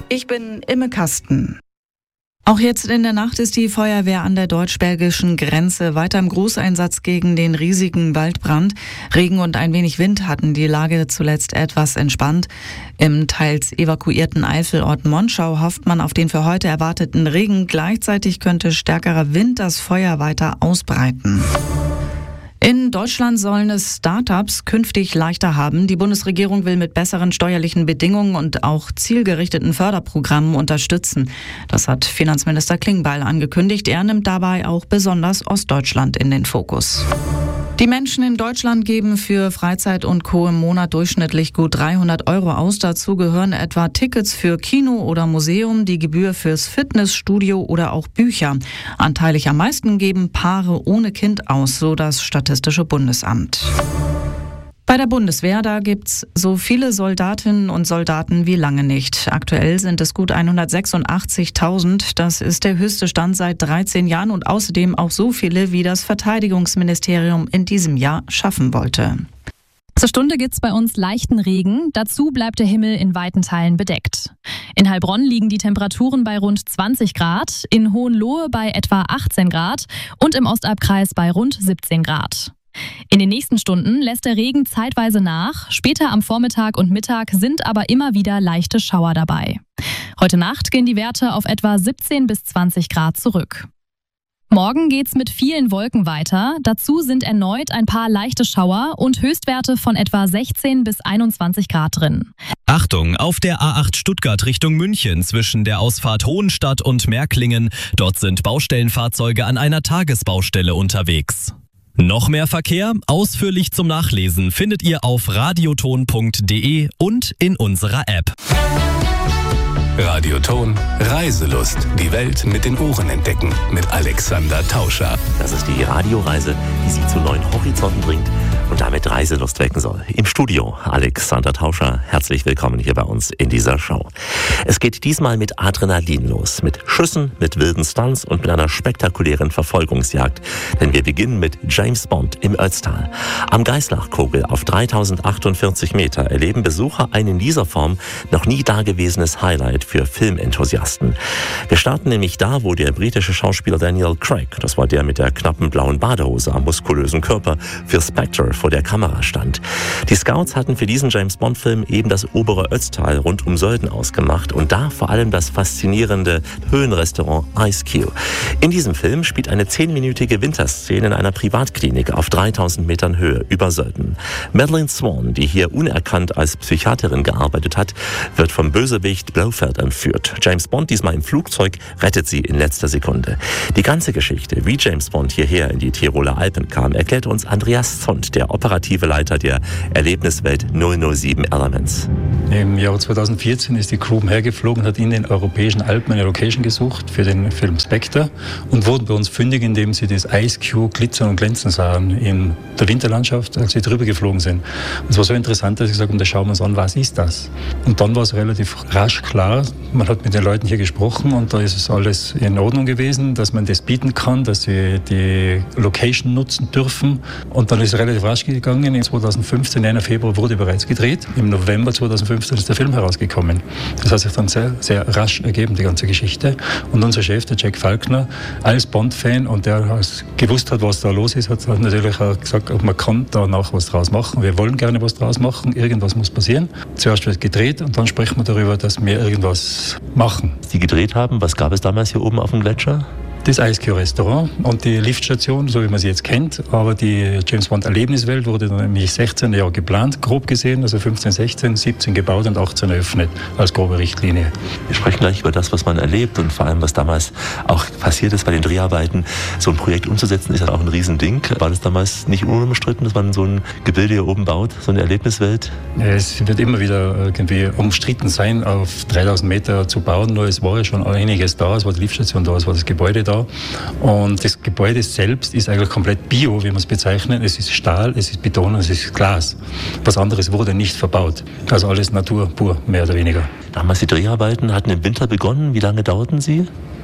Ich bin Imme Kasten. Auch jetzt in der Nacht ist die Feuerwehr an der deutsch-belgischen Grenze weiter im Großeinsatz gegen den riesigen Waldbrand. Regen und ein wenig Wind hatten die Lage zuletzt etwas entspannt. Im teils evakuierten Eifelort Monschau hofft man auf den für heute erwarteten Regen. Gleichzeitig könnte stärkerer Wind das Feuer weiter ausbreiten. In Deutschland sollen es Start-ups künftig leichter haben. Die Bundesregierung will mit besseren steuerlichen Bedingungen und auch zielgerichteten Förderprogrammen unterstützen. Das hat Finanzminister Klingbeil angekündigt. Er nimmt dabei auch besonders Ostdeutschland in den Fokus. Die Menschen in Deutschland geben für Freizeit und Co. im Monat durchschnittlich gut 300 € aus. Dazu gehören etwa Tickets für Kino oder Museum, die Gebühr fürs Fitnessstudio oder auch Bücher. Anteilig am meisten geben Paare ohne Kind aus, so das Statistische Bundesamt. Bei der Bundeswehr, da gibt's so viele Soldatinnen und Soldaten wie lange nicht. Aktuell sind es gut 186.000. Das ist der höchste Stand seit 13 Jahren und außerdem auch so viele, wie das Verteidigungsministerium in diesem Jahr schaffen wollte. Zur Stunde gibt's bei uns leichten Regen. Dazu bleibt der Himmel in weiten Teilen bedeckt. In Heilbronn liegen die Temperaturen bei rund 20 Grad, in Hohenlohe bei etwa 18 Grad und im Ostalbkreis bei rund 17 Grad. In den nächsten Stunden lässt der Regen zeitweise nach. Später am Vormittag und Mittag sind aber immer wieder leichte Schauer dabei. Heute Nacht gehen die Werte auf etwa 17 bis 20 Grad zurück. Morgen geht's mit vielen Wolken weiter. Dazu sind erneut ein paar leichte Schauer und Höchstwerte von etwa 16 bis 21 Grad drin. Achtung, auf der A8 Stuttgart Richtung München zwischen der Ausfahrt Hohenstadt und Märklingen. Dort sind Baustellenfahrzeuge an einer Tagesbaustelle unterwegs. Noch mehr Verkehr, ausführlich zum Nachlesen, findet ihr auf radioton.de und in unserer App. Radioton Reiselust. Die Welt mit den Ohren entdecken. Mit Alexander Tauscher. Das ist die Radioreise, die Sie zu neuen Horizonten bringt und damit Reiselust wecken soll. Im Studio Alexander Tauscher. Herzlich willkommen hier bei uns in dieser Show. Es geht diesmal mit Adrenalin los. Mit Schüssen, mit wilden Stunts und mit einer spektakulären Verfolgungsjagd. Denn wir beginnen mit James Bond im Ötztal. Am Geislachkogel auf 3048 Meter erleben Besucher ein in dieser Form noch nie dagewesenes Highlight für Filmenthusiasten. Wir starten nämlich da, wo der britische Schauspieler Daniel Craig, das war der mit der knappen blauen Badehose am muskulösen Körper, für Spectre vor der Kamera stand. Die Scouts hatten für diesen James-Bond-Film eben das obere Ötztal rund um Sölden ausgemacht und da vor allem das faszinierende Höhenrestaurant Ice Cube. In diesem Film spielt eine 10-minütige Winterszene in einer Privatklinik auf 3000 Metern Höhe über Sölden. Madeleine Swan, die hier unerkannt als Psychiaterin gearbeitet hat, wird vom Bösewicht Blofeld entführt. James Bond, diesmal im Flugzeug, rettet sie in letzter Sekunde. Die ganze Geschichte, wie James Bond hierher in die Tiroler Alpen kam, erklärt uns Andreas Zond, der operative Leiter der Erlebniswelt 007 Elements. Im Jahr 2014 ist die Crew hergeflogen, hat in den europäischen Alpen eine Location gesucht für den Film Spectre und wurden bei uns fündig, indem sie das Ice Cube glitzern und glänzen sahen in der Winterlandschaft, als sie drüber geflogen sind. Und es war so interessant, dass ich gesagt habe, da schauen wir uns an, was ist das? Und dann war es relativ rasch klar, man hat mit den Leuten hier gesprochen und da ist es alles in Ordnung gewesen, dass man das bieten kann, dass sie die Location nutzen dürfen. Und dann ist es relativ rasch gegangen. In 2015, 9. Februar, wurde bereits gedreht. Im November 2015 ist der Film herausgekommen. Das hat sich dann sehr, sehr rasch ergeben, die ganze Geschichte. Und unser Chef, der Jack Falkner, als Bond-Fan und der gewusst hat, was da los ist, hat natürlich auch gesagt, man kann danach was draus machen. Wir wollen gerne was draus machen. Irgendwas muss passieren. Zuerst wird gedreht und dann sprechen wir darüber, dass wir irgendwas machen. Die gedreht haben, was gab es damals hier oben auf dem Gletscher? Das Ice Cube Restaurant und die Liftstation, so wie man sie jetzt kennt. Aber die James Bond Erlebniswelt wurde dann nämlich 16 Jahre geplant, grob gesehen, also 15, 16, 17 gebaut und 18 eröffnet als grobe Richtlinie. Wir sprechen gleich über das, was man erlebt und vor allem, was damals auch passiert ist bei den Dreharbeiten. So ein Projekt umzusetzen, ist ja auch ein Riesending. War das damals nicht unumstritten, dass man so ein Gebilde hier oben baut, so eine Erlebniswelt? Es wird immer wieder irgendwie umstritten sein, auf 3000 Meter zu bauen, nur es war ja schon einiges da, es war die Liftstation da, es war das Gebäude da. Und das Gebäude selbst ist eigentlich komplett bio, wie man es bezeichnet. Es ist Stahl, es ist Beton und es ist Glas. Was anderes wurde nicht verbaut. Also alles Natur pur, mehr oder weniger. Damals die Dreharbeiten hatten im Winter begonnen. Wie lange dauerten sie?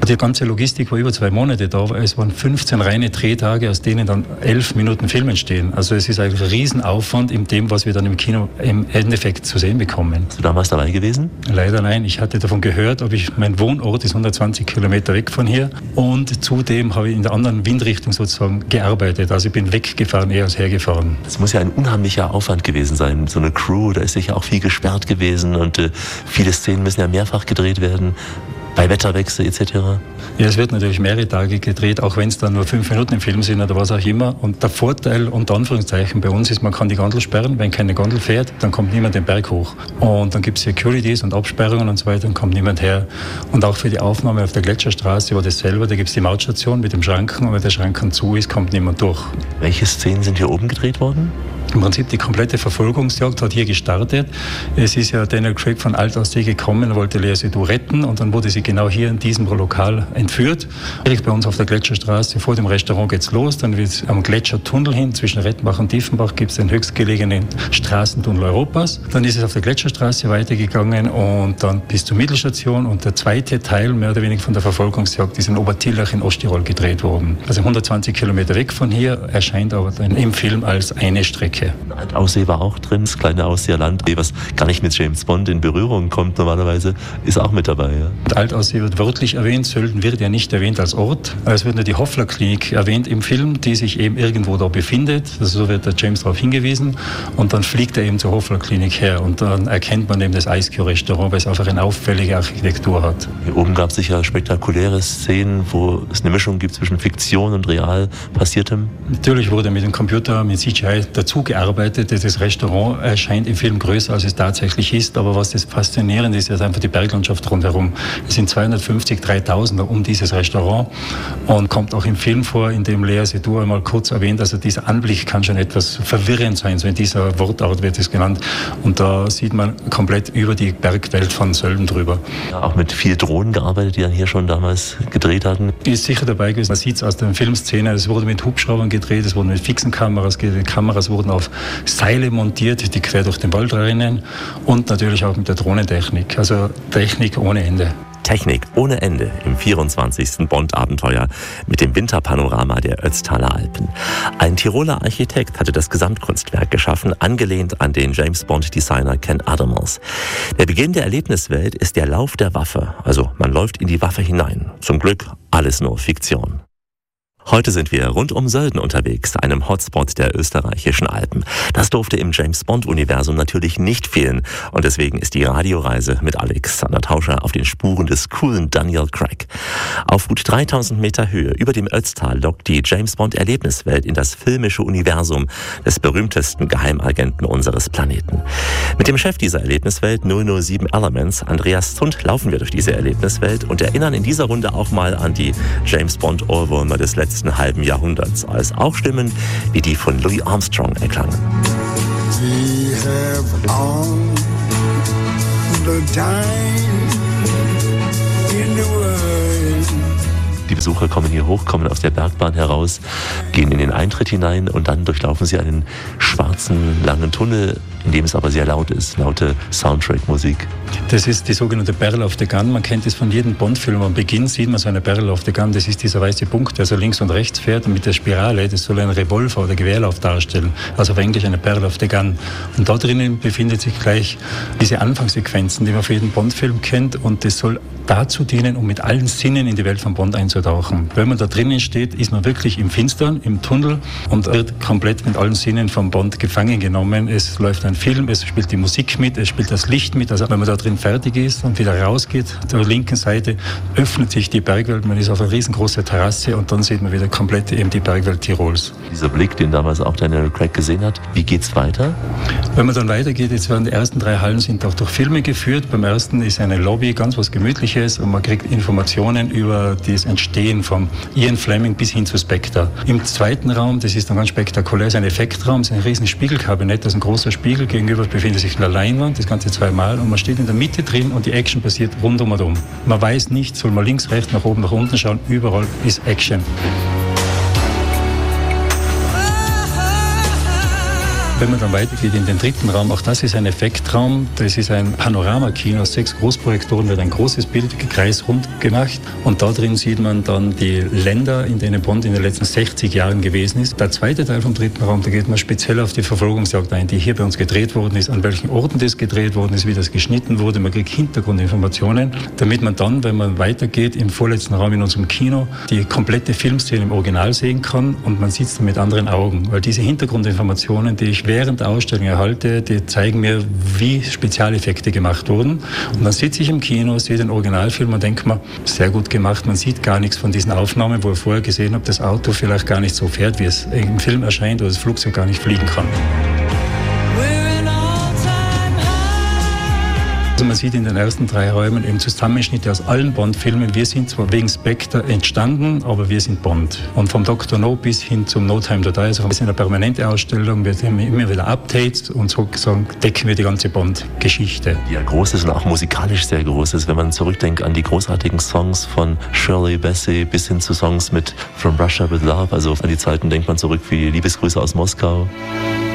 Die ganze Logistik war über 2 Monate da. Es waren 15 reine Drehtage, aus denen dann 11 Minuten Film entstehen. Also es ist eigentlich ein Riesenaufwand in dem, was wir dann im Kino im Endeffekt zu sehen bekommen. Bist du damals dabei gewesen? Leider nein. Ich hatte davon gehört, mein Wohnort ist 120 Kilometer weg von hier und zudem habe ich in der anderen Windrichtung sozusagen gearbeitet. Also ich bin weggefahren, eher als hergefahren. Es muss ja ein unheimlicher Aufwand gewesen sein. So eine Crew, da ist sicher auch viel gesperrt gewesen und viele Szenen müssen ja mehrfach gedreht werden. Bei Wetterwechsel etc.? Ja, es wird natürlich mehrere Tage gedreht, auch wenn es dann nur 5 Minuten im Film sind oder was auch immer. Und der Vorteil, unter Anführungszeichen, bei uns ist, man kann die Gondel sperren. Wenn keine Gondel fährt, dann kommt niemand den Berg hoch. Und dann gibt es Securities und Absperrungen und so weiter, dann kommt niemand her. Und auch für die Aufnahme auf der Gletscherstraße war das selber, da gibt es die Mautstation mit dem Schranken und wenn der Schranken zu ist, kommt niemand durch. Welche Szenen sind hier oben gedreht worden? Im Prinzip die komplette Verfolgungsjagd hat hier gestartet. Es ist ja Daniel Craig von Alt aus See gekommen, wollte Léa Seydoux retten und dann wurde sie genau hier in diesem Lokal entführt. Direkt bei uns auf der Gletscherstraße, vor dem Restaurant geht's los, dann wird es am Gletschertunnel hin, zwischen Rettbach und Diefenbach gibt es den höchstgelegenen Straßentunnel Europas. Dann ist es auf der Gletscherstraße weitergegangen und dann bis zur Mittelstation und der zweite Teil, mehr oder weniger von der Verfolgungsjagd, ist in Obertillach in Osttirol gedreht worden. Also 120 Kilometer weg von hier, erscheint aber dann im Film als eine Strecke. Altaussee war auch drin, das kleine Ausseerland, was gar nicht mit James Bond in Berührung kommt normalerweise, ist auch mit dabei. Ja. Altaussee wird wörtlich erwähnt, Sölden wird ja nicht erwähnt als Ort. Es wird nur die Hoffler-Klinik erwähnt im Film, die sich eben irgendwo da befindet. Also so wird der James darauf hingewiesen und dann fliegt er eben zur Hoffler-Klinik her und dann erkennt man eben das Ice Cube Restaurant, weil es einfach eine auffällige Architektur hat. Hier oben gab es sicher spektakuläre Szenen, wo es eine Mischung gibt zwischen Fiktion und real Passiertem. Natürlich wurde mit dem Computer, mit CGI dazu gearbeitet. Das Restaurant erscheint im Film größer, als es tatsächlich ist. Aber was das Faszinierende ist, ist einfach die Berglandschaft rundherum. Es sind 250 3000er um dieses Restaurant und kommt auch im Film vor, in dem Léa Seydoux einmal kurz erwähnt, also dieser Anblick kann schon etwas verwirrend sein, so in dieser Wortart wird es genannt. Und da sieht man komplett über die Bergwelt von Sölden drüber. Ja, auch mit viel Drohnen gearbeitet, die dann hier schon damals gedreht hatten. Ist sicher dabei gewesen. Man sieht es aus der Filmszene, es wurde mit Hubschraubern gedreht, es wurde mit fixen Kameras gedreht, die Kameras wurden auf Seile montiert, die quer durch den Wald rennen und natürlich auch mit der Drohnentechnik. Also Technik ohne Ende. Technik ohne Ende im 24. Bond-Abenteuer mit dem Winterpanorama der Ötztaler Alpen. Ein Tiroler Architekt hatte das Gesamtkunstwerk geschaffen, angelehnt an den James-Bond-Designer Ken Adamers. Der Beginn der Erlebniswelt ist der Lauf der Waffe, also man läuft in die Waffe hinein. Zum Glück alles nur Fiktion. Heute sind wir rund um Sölden unterwegs, einem Hotspot der österreichischen Alpen. Das durfte im James-Bond-Universum natürlich nicht fehlen. Und deswegen ist die Radioreise mit Alexander Tauscher auf den Spuren des coolen Daniel Craig. Auf gut 3000 Meter Höhe über dem Ötztal lockt die James-Bond-Erlebniswelt in das filmische Universum des berühmtesten Geheimagenten unseres Planeten. Mit dem Chef dieser Erlebniswelt, 007 Elements, Andreas Zund, laufen wir durch diese Erlebniswelt und erinnern in dieser Runde auch mal an die James-Bond-Ohrwürmer des letzten halben Jahrhunderts, als auch Stimmen wie die von Louis Armstrong erklangen. We have all the time in the world. Die Besucher kommen hier hoch, kommen aus der Bergbahn heraus, gehen in den Eintritt hinein und dann durchlaufen sie einen schwarzen, langen Tunnel, in dem es aber sehr laut ist, laute Soundtrack-Musik. Das ist die sogenannte Barrel of the Gun. Man kennt es von jedem Bond-Film. Am Beginn sieht man so eine Barrel of the Gun. Das ist dieser weiße Punkt, der so links und rechts fährt. Und mit der Spirale, das soll ein Revolver oder Gewehrlauf darstellen. Also auf Englisch eine Barrel of the Gun. Und da drinnen befindet sich gleich diese Anfangssequenzen, die man für jeden Bond-Film kennt. Und das soll dazu dienen, um mit allen Sinnen in die Welt von Bond einzutauchen. Wenn man da drinnen steht, ist man wirklich im Finstern, im Tunnel und wird komplett mit allen Sinnen von Bond gefangen genommen. Es läuft ein Film, es spielt die Musik mit, es spielt das Licht mit. Also wenn man da drin fertig ist und wieder rausgeht, auf der linken Seite öffnet sich die Bergwelt. Man ist auf einer riesengroßen Terrasse und dann sieht man wieder komplett eben die Bergwelt Tirols. Dieser Blick, den damals auch Daniel Craig gesehen hat, wie geht's weiter? Wenn man dann weitergeht, jetzt werden die ersten 3 Hallen sind auch durch Filme geführt. Beim ersten ist eine Lobby, ganz was Gemütliches und man kriegt Informationen über das Entstehen von Ian Fleming bis hin zu Spectre. Im zweiten Raum, das ist dann ganz spektakulär, ist ein Effektraum, ist ein riesen Spiegelkabinett, das ist ein großer Spiegel, gegenüber befindet sich eine Leinwand, das Ganze 2-mal und man steht in der Mitte drin und die Action passiert rundum und um. Man weiß nicht, soll man links, rechts, nach oben, nach unten schauen, überall ist Action. Wenn man dann weitergeht in den dritten Raum, auch das ist ein Effektraum, das ist ein Panoramakino, aus 6 Großprojektoren wird ein großes Bild kreisrund gemacht und da drin sieht man dann die Länder, in denen Bond in den letzten 60 Jahren gewesen ist. Der zweite Teil vom dritten Raum, da geht man speziell auf die Verfolgungsjagd ein, die hier bei uns gedreht worden ist, an welchen Orten das gedreht worden ist, wie das geschnitten wurde. Man kriegt Hintergrundinformationen, damit man dann, wenn man weitergeht, im vorletzten Raum in unserem Kino die komplette Filmszene im Original sehen kann und man sieht es dann mit anderen Augen. Weil diese Hintergrundinformationen, die ich während der Ausstellung erhalte, die zeigen mir, wie Spezialeffekte gemacht wurden. Und dann sitze ich im Kino, sehe den Originalfilm und denke mir, sehr gut gemacht, man sieht gar nichts von diesen Aufnahmen, wo ich vorher gesehen habe, das Auto vielleicht gar nicht so fährt, wie es im Film erscheint oder das Flugzeug gar nicht fliegen kann. Also man sieht in den ersten 3 Räumen eben Zusammenschnitte aus allen Bond-Filmen. Wir sind zwar wegen Spectre entstanden, aber wir sind Bond. Und vom Dr. No bis hin zum No Time to Die, also wir sind eine permanente Ausstellung, wir haben immer wieder Updates und sozusagen decken wir die ganze Bond-Geschichte. Die ja groß ist und auch musikalisch sehr groß ist, wenn man zurückdenkt an die großartigen Songs von Shirley Bassey bis hin zu Songs mit From Russia with Love, also an die Zeiten denkt man zurück wie Liebesgrüße aus Moskau.